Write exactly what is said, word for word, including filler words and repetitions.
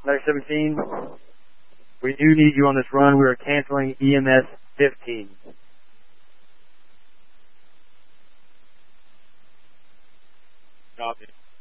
Letter seventeen, we do need you on this run. We are canceling E M S fifteen. Copy.